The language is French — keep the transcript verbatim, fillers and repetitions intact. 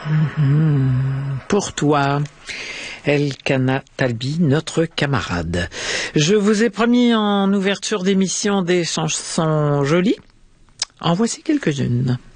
Mmh, pour toi, Elkana Talbi, notre camarade. Je vous ai promis en ouverture d'émission des chansons jolies. En voici quelques-unes.